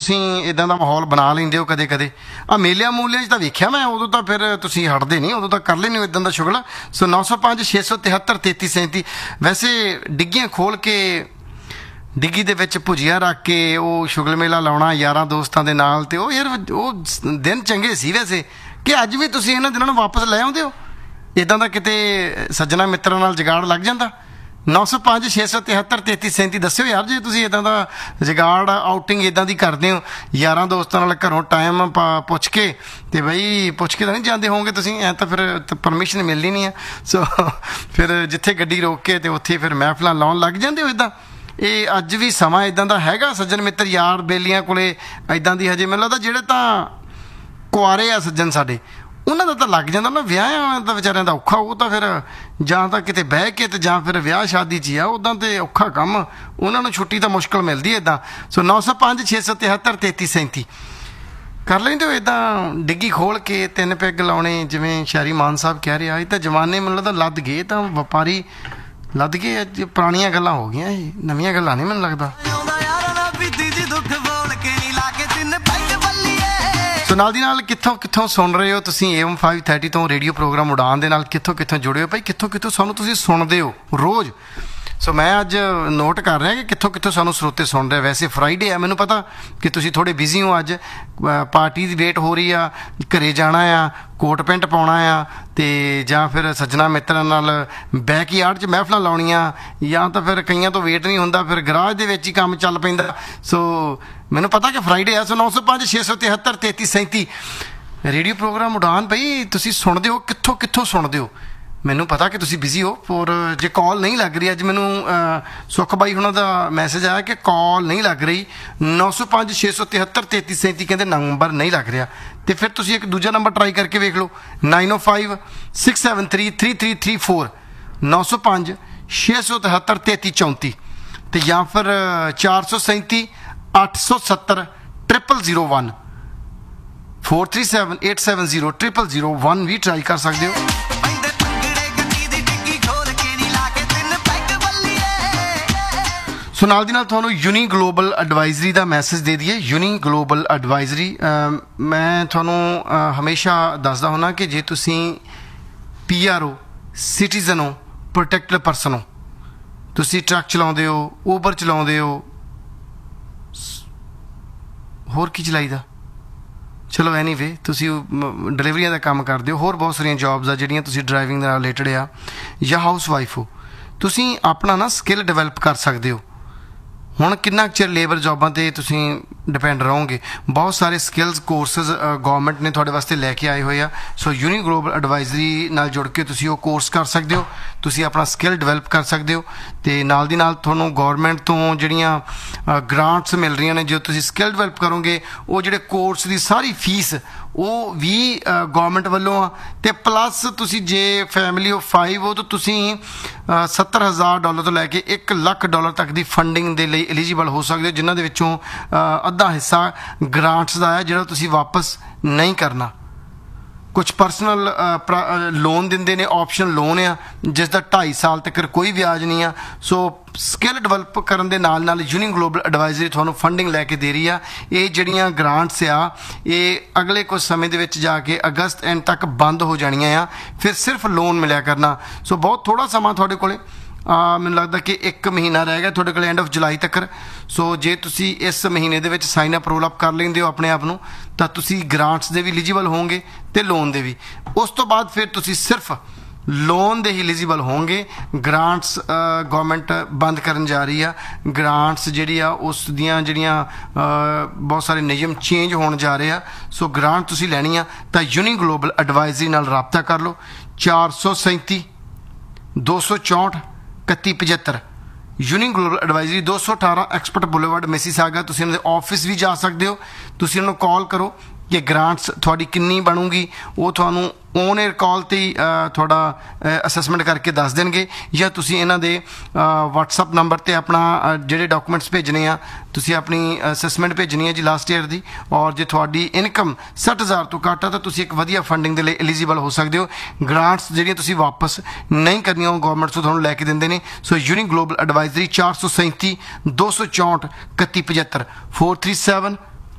ਤੁਸੀਂ ਇੱਦਾਂ ਦਾ ਮਾਹੌਲ ਬਣਾ ਲੈਂਦੇ ਹੋ ਕਦੇ ਕਦੇ। ਆ ਮੇਲਿਆਂ ਮੂਲਿਆਂ 'ਚ ਤਾਂ ਵੇਖਿਆ ਮੈਂ, ਉਦੋਂ ਤਾਂ ਫਿਰ ਤੁਸੀਂ ਹਟਦੇ ਨਹੀਂ, ਉਦੋਂ ਤਾਂ ਕਰ ਲੈਂਦੇ ਹੋ ਇੱਦਾਂ ਦਾ ਸ਼ੁਗਲ। ਸੋ 905 673 3337। ਵੈਸੇ ਡਿੱਗੀਆਂ ਖੋਲ ਕੇ ਡਿੱਗੀ ਦੇ ਵਿੱਚ ਭੁਜੀਆ ਰੱਖ ਕੇ ਉਹ ਸ਼ੁਗਲ ਮੇਲਾ ਲਾਉਣਾ ਯਾਰਾਂ ਦੋਸਤਾਂ ਦੇ ਨਾਲ, ਤੇ ਉਹ ਯਾਰ ਉਹ ਦਿਨ ਚੰਗੇ ਸੀ ਵੈਸੇ। ਕਿ ਅੱਜ ਵੀ ਤੁਸੀਂ ਇਹਨਾਂ ਦਿਨਾਂ ਨੂੰ ਵਾਪਸ ਲੈ ਆਉਂਦੇ ਹੋ? ਇੱਦਾਂ ਦਾ ਕਿਤੇ ਸੱਜਣਾ ਮਿੱਤਰਾਂ ਨਾਲ ਜੁਗਾੜ ਲੱਗ ਜਾਂਦਾ? 905 673 3337 ਦੱਸਿਓ ਯਾਰ, ਜੇ ਤੁਸੀਂ ਇੱਦਾਂ ਦਾ ਜੁਗਾੜ ਆਊਟਿੰਗ ਇੱਦਾਂ ਦੀ ਕਰਦੇ ਹੋ ਯਾਰਾਂ ਦੋਸਤਾਂ ਨਾਲ ਘਰੋਂ ਟਾਈਮ ਪੁੱਛ ਕੇ। ਤੇ ਬਈ ਪੁੱਛ ਕੇ ਤਾਂ ਨਹੀਂ ਜਾਂਦੇ ਹੋਵੋਗੇ ਤੁਸੀਂ, ਐਂ ਤਾਂ ਫਿਰ ਪਰਮਿਸ਼ਨ ਮਿਲਣੀ ਨਹੀਂ ਆ। ਸੋ ਫਿਰ ਜਿੱਥੇ ਗੱਡੀ ਰੋਕ ਕੇ ਤੇ ਉੱਥੇ ਫਿਰ ਮਹਿਫਲਾਂ ਲਾਉਣ ਲੱਗ ਜਾਂਦੇ ਹੋ ਇੱਦਾਂ। ਇਹ ਅੱਜ ਵੀ ਸਮਾਂ ਇੱਦਾਂ ਦਾ ਹੈਗਾ ਸੱਜਣ ਮਿੱਤਰ ਯਾਰ ਬੇਲੀਆਂ ਕੋਲੇ ਇੱਦਾਂ ਦੀ? ਹਜੇ ਮੈਨੂੰ ਲੱਗਦਾ ਜਿਹੜੇ ਤਾਂ ਕੁਆਰੇ ਆ ਸੱਜਣ ਸਾਡੇ, ਉਹਨਾਂ ਦਾ ਤਾਂ ਲੱਗ ਜਾਂਦਾ ਨਾ। ਵਿਆਹਾਂ ਦਾ ਵਿਚਾਰਿਆਂ ਦਾ ਔਖਾ, ਉਹ ਤਾਂ ਫਿਰ ਜਾਂ ਤਾਂ ਕਿਤੇ ਬਹਿ ਕੇ ਤੇ ਜਾਂ ਫਿਰ ਵਿਆਹ ਸ਼ਾਦੀ 'ਚ ਹੀ ਆ, ਉੱਦਾਂ ਤੇ ਔਖਾ ਕੰਮ, ਉਹਨਾਂ ਨੂੰ ਛੁੱਟੀ ਤਾਂ ਮੁਸ਼ਕਿਲ ਮਿਲਦੀ ਹੈ ਇੱਦਾਂ। ਸੋ 905 673 3337 ਕਰ ਲੈਂਦੇ ਹੋ ਇੱਦਾਂ ਡਿੱਗੀ ਖੋਲ ਕੇ 3 ਪੈਗ ਲਾਉਣੇ, ਜਿਵੇਂ ਸ਼ਾਇਰੀ ਮਾਨ ਸਾਹਿਬ ਕਹਿ ਰਿਹਾ। ਇਹ ਤਾਂ ਜਮਾਨੇ ਮੈਨੂੰ ਲੱਗਦਾ ਲੱਦ ਗਏ, ਤਾਂ ਵਪਾਰੀ ਲੱਦ ਗਏ। ਅੱਜ ਪੁਰਾਣੀਆਂ ਗੱਲਾਂ ਹੋ ਗਈਆਂ, ਇਹ ਨਵੀਆਂ ਗੱਲਾਂ ਨਹੀਂ ਮੈਨੂੰ ਲੱਗਦਾ। ਸੋ ਨਾਲ ਦੀ ਨਾਲ ਕਿੱਥੋਂ ਕਿੱਥੋਂ ਸੁਣ ਰਹੇ ਹੋ ਤੁਸੀਂ AM 530 ਤੋਂ ਰੇਡੀਓ ਪ੍ਰੋਗਰਾਮ ਉਡਾਨ ਦੇ ਨਾਲ? ਕਿੱਥੋਂ ਕਿੱਥੋਂ ਜੁੜੇ ਹੋ ਭਾਈ? ਕਿੱਥੋਂ ਕਿੱਥੋਂ ਸਾਨੂੰ ਤੁਸੀਂ ਸੁਣਦੇ ਹੋ ਰੋਜ਼? ਸੋ ਮੈਂ ਅੱਜ ਨੋਟ ਕਰ ਰਿਹਾ ਕਿ ਕਿੱਥੋਂ ਕਿੱਥੋਂ ਸਾਨੂੰ ਸਰੋਤੇ ਸੁਣ ਰਹੇ। ਵੈਸੇ ਫਰਾਈਡੇ ਆ, ਮੈਨੂੰ ਪਤਾ ਕਿ ਤੁਸੀਂ ਥੋੜ੍ਹੇ ਬਿਜ਼ੀ ਹੋ। ਅੱਜ ਪਾਰਟੀ ਦੀ ਵੇਟ ਹੋ ਰਹੀ ਆ, ਘਰੇ ਜਾਣਾ ਆ, ਕੋਟ ਪੈਂਟ ਪਾਉਣਾ ਆ, ਤੇ ਜਾਂ ਫਿਰ ਸੱਜਣਾ ਮਿੱਤਰਾਂ ਨਾਲ ਬੈਕਯਾਰਡ 'ਚ ਮਹਿਫਲਾਂ ਲਾਉਣੀਆਂ, ਜਾਂ ਤਾਂ ਫਿਰ ਕਈਆਂ ਤੋਂ ਵੇਟ ਨਹੀਂ ਹੁੰਦਾ, ਫਿਰ ਗਰਾਜ ਦੇ ਵਿੱਚ ਹੀ ਕੰਮ ਚੱਲ ਪੈਂਦਾ। ਸੋ ਮੈਨੂੰ ਪਤਾ ਕਿ ਫਰਾਈਡੇ ਆ। ਸੋ 905 673 3337 ਰੇਡੀਓ ਪ੍ਰੋਗਰਾਮ ਉਡਾਨ ਭਾਈ ਤੁਸੀਂ ਸੁਣਦੇ ਹੋ, ਕਿੱਥੋਂ ਕਿੱਥੋਂ ਸੁਣਦੇ ਹੋ? ਮੈਨੂੰ ਪਤਾ ਕਿ ਤੁਸੀਂ ਬਿਜ਼ੀ ਹੋ, ਔਰ ਜੇ ਕਾਲ ਨਹੀਂ ਲੱਗ ਰਹੀ, ਅੱਜ ਮੈਨੂੰ ਸੁੱਖ ਬਾਈ ਹੁਣਾਂ ਦਾ ਮੈਸੇਜ ਆਇਆ ਕਿ ਕਾਲ ਨਹੀਂ ਲੱਗ ਰਹੀ। 905 673 3337 ਕਹਿੰਦੇ ਨੰਬਰ ਨਹੀਂ ਲੱਗ ਰਿਹਾ। ਤੇ ਫਿਰ ਤੁਸੀਂ ਇੱਕ ਦੂਜਾ ਨੰਬਰ ਟਰਾਈ ਕਰਕੇ ਵੇਖ ਲਓ, 905 673 3334 905 673 3334, ਤੇ ਜਾਂ ਫਿਰ 437 870 0001 437 870 0001 ਵੀ ਟਰਾਈ ਕਰ ਸਕਦੇ ਹੋ। ਸੋ ਨਾਲ ਦੀ ਨਾਲ ਤੁਹਾਨੂੰ ਯੂਨੀ ਗਲੋਬਲ ਐਡਵਾਈਜ਼ਰੀ ਦਾ ਮੈਸੇਜ ਦੇ ਦਈਏ। ਯੂਨੀ ਗਲੋਬਲ ਐਡਵਾਈਜ਼ਰੀ, ਮੈਂ ਤੁਹਾਨੂੰ ਹਮੇਸ਼ਾ ਦੱਸਦਾ ਹੁੰਦਾ ਕਿ ਜੇ ਤੁਸੀਂ PR ਹੋ, ਸਿਟੀਜ਼ਨ ਹੋ, ਪ੍ਰੋਟੈਕਟਡ ਪਰਸਨ ਹੋ, ਤੁਸੀਂ ਟਰੱਕ ਚਲਾਉਂਦੇ ਹੋ, ਊਬਰ ਚਲਾਉਂਦੇ ਹੋ, ਹੋਰ ਕੀ ਚਲਾਈਦਾ, ਚਲੋ ਐਨੀਵੇ ਤੁਸੀਂ ਡਿਲੀਵਰੀਆਂ ਦਾ ਕੰਮ ਕਰਦੇ ਹੋ, ਹੋਰ ਬਹੁਤ ਸਾਰੀਆਂ ਜੌਬਸ ਆ ਜਿਹੜੀਆਂ ਤੁਸੀਂ ਡਰਾਈਵਿੰਗ ਨਾਲ ਰਿਲੇਟਡ ਆ, ਜਾਂ ਹਾਊਸ ਵਾਈਫ ਹੋ, ਤੁਸੀਂ ਆਪਣਾ ਨਾ ਸਕਿੱਲ ਡਿਵੈਲਪ ਕਰ ਸਕਦੇ ਹੋ। ਹੁਣ ਕਿੰਨਾ ਕੁ ਚਿਰ ਲੇਬਰ ਜੌਬਾਂ 'ਤੇ ਤੁਸੀਂ ਡਿਪੈਂਡ ਰਹੋਗੇ? ਬਹੁਤ ਸਾਰੇ ਸਕਿੱਲਸ ਕੋਰਸਿਸ ਗੌਰਮੈਂਟ ਨੇ ਤੁਹਾਡੇ ਵਾਸਤੇ ਲੈ ਕੇ ਆਏ ਹੋਏ ਆ। ਸੋ ਯੂਨੀ ਗਲੋਬਲ ਐਡਵਾਈਜ਼ਰੀ ਨਾਲ ਜੁੜ ਕੇ ਤੁਸੀਂ ਉਹ ਕੋਰਸ ਕਰ ਸਕਦੇ ਹੋ, ਤੁਸੀਂ ਆਪਣਾ ਸਕਿੱਲ ਡਿਵੈਲਪ ਕਰ ਸਕਦੇ ਹੋ। ਅਤੇ ਨਾਲ ਦੀ ਨਾਲ ਤੁਹਾਨੂੰ ਗੌਰਮੈਂਟ ਤੋਂ ਜਿਹੜੀਆਂ ਗ੍ਰਾਂਟਸ ਮਿਲ ਰਹੀਆਂ ਨੇ, ਜੇ ਤੁਸੀਂ ਸਕਿੱਲ ਡਿਵੈਲਪ ਕਰੋਗੇ, ਉਹ ਜਿਹੜੇ ਕੋਰਸ ਦੀ ਸਾਰੀ ਫੀਸ ਉਹ ਵੀ ਗੌਰਮੈਂਟ ਵੱਲੋਂ ਆ। ਅਤੇ ਪਲੱਸ ਤੁਸੀਂ ਜੇ ਫੈਮਿਲੀ ਆਫ 5 ਹੋ ਤਾਂ ਤੁਸੀਂ $70,000 ਤੋਂ ਲੈ ਕੇ $1,00,000 ਤੱਕ ਦੀ ਫੰਡਿੰਗ ਦੇ ਲਈ ਐਲੀਜੀਬਲ ਹੋ ਸਕਦੇ ਹੋ, ਜਿਨ੍ਹਾਂ ਦੇ ਵਿੱਚੋਂ ਅੱਧਾ ਹਿੱਸਾ ਗ੍ਰਾਂਟਸ ਦਾ ਹੈ ਜਿਹੜਾ ਤੁਸੀਂ ਵਾਪਸ ਨਹੀਂ ਕਰਨਾ। ਕੁਛ ਪਰਸਨਲ ਲੋਨ ਦਿੰਦੇ ਨੇ, ਆਪਸ਼ਨ ਲੋਨ ਆ ਜਿਸ ਦਾ 2.5 ਸਾਲ ਤੱਕ ਕੋਈ ਵਿਆਜ ਨਹੀਂ ਆ। ਸੋ ਸਕਿੱਲ ਡਿਵੈਲਪ ਕਰਨ ਦੇ ਨਾਲ ਨਾਲ ਯੂਨੀ ਗਲੋਬਲ ਐਡਵਾਈਜ਼ਰੀ ਤੁਹਾਨੂੰ ਫੰਡਿੰਗ ਲੈ ਕੇ ਦੇ ਰਹੀ ਆ। ਇਹ ਜਿਹੜੀਆਂ ਗ੍ਰਾਂਟਸ ਆ ਇਹ ਅਗਲੇ ਕੁਝ ਸਮੇਂ ਦੇ ਵਿੱਚ ਜਾ ਕੇ ਅਗਸਤ ਐਂਡ ਤੱਕ ਬੰਦ ਹੋ ਜਾਣੀਆਂ ਆ, ਫਿਰ ਸਿਰਫ ਲੋਨ ਮਿਲਿਆ ਕਰਨਾ। ਸੋ ਬਹੁਤ ਥੋੜ੍ਹਾ ਸਮਾਂ ਤੁਹਾਡੇ ਕੋਲੇ, ਮੈਨੂੰ ਲੱਗਦਾ ਕਿ 1 ਮਹੀਨਾ ਰਹਿ ਗਿਆ ਤੁਹਾਡੇ ਕੋਲ ਐਂਡ ਆਫ ਜੁਲਾਈ ਤੱਕ। ਸੋ ਜੇ ਤੁਸੀਂ ਇਸ ਮਹੀਨੇ ਦੇ ਵਿੱਚ ਸਾਈਨ ਅਪ ਰੋਲ ਅਪ ਕਰ ਲੈਂਦੇ ਹੋ ਆਪਣੇ ਆਪ ਨੂੰ, ਤਾਂ ਤੁਸੀਂ ਗ੍ਰਾਂਟਸ ਦੇ ਵੀ ਐਲੀਜੀਬਲ ਹੋਵੋਗੇ ਅਤੇ ਲੋਨ ਦੇ ਵੀ। ਉਸ ਤੋਂ ਬਾਅਦ ਫਿਰ ਤੁਸੀਂ ਸਿਰਫ ਲੋਨ ਦੇ ਹੀ ਐਲੀਜੀਬਲ ਹੋਣਗੇ। ਗ੍ਰਾਂਟਸ ਗੌਰਮੈਂਟ ਬੰਦ ਕਰਨ ਜਾ ਰਹੀ ਆ। ਗ੍ਰਾਂਟਸ ਜਿਹੜੀ ਆ ਉਸ ਦੀਆਂ ਜਿਹੜੀਆਂ ਬਹੁਤ ਸਾਰੇ ਨਿਯਮ ਚੇਂਜ ਹੋਣ ਜਾ ਰਹੇ ਆ। ਸੋ ਗ੍ਰਾਂਟ ਤੁਸੀਂ ਲੈਣੀ ਆ ਤਾਂ ਯੂਨੀ ਗਲੋਬਲ ਐਡਵਾਈਜ਼ਰੀ ਨਾਲ ਰਾਬਤਾ ਕਰ ਲਓ। 437 264 3175 uni global advisory 218 expert boulevard Mississauga. ਤੁਸੀਂ ਉਹਨਾਂ ਦੇ ਆਫਿਸ ਵੀ ਜਾ ਸਕਦੇ ਹੋ। ਤੁਸੀਂ ਉਹਨਾਂ ਨੂੰ ਕਾਲ ਕਰੋ ਕਿ ਗ੍ਰਾਂਟਸ ਤੁਹਾਡੀ ਕਿੰਨੀ ਬਣੂਗੀ, ਉਹ ਤੁਹਾਨੂੰ ਔਨ ਏਅਰ ਕਾਲ 'ਤੇ ਹੀ ਤੁਹਾਡਾ ਅਸੈਸਮੈਂਟ ਕਰਕੇ ਦੱਸ ਦੇਣਗੇ, ਜਾਂ ਤੁਸੀਂ ਇਹਨਾਂ ਦੇ ਵਟਸਐਪ ਨੰਬਰ 'ਤੇ ਆਪਣਾ ਜਿਹੜੇ ਡਾਕੂਮੈਂਟਸ ਭੇਜਣੇ ਆ, ਤੁਸੀਂ ਆਪਣੀ ਅਸੈਸਮੈਂਟ ਭੇਜਣੀ ਹੈ ਜੀ ਲਾਸਟ ਈਅਰ ਦੀ, ਔਰ ਜੇ ਤੁਹਾਡੀ ਇਨਕਮ 60,000 ਤੋਂ ਘੱਟ ਆ ਤਾਂ ਤੁਸੀਂ ਇੱਕ ਵਧੀਆ ਫੰਡਿੰਗ ਦੇ ਲਈ ਐਲੀਜੀਬਲ ਹੋ ਸਕਦੇ ਹੋ। ਗ੍ਰਾਂਟਸ ਜਿਹੜੀਆਂ ਤੁਸੀਂ ਵਾਪਸ ਨਹੀਂ ਕਰਨੀਆਂ ਉਹ ਗੌਰਮੈਂਟ ਤੋਂ ਤੁਹਾਨੂੰ ਲੈ ਕੇ ਦਿੰਦੇ ਨੇ। ਸੋ ਯੂਨੀ ਗਲੋਬਲ ਐਡਵਾਈਜ਼ਰੀ 437 264 3175 437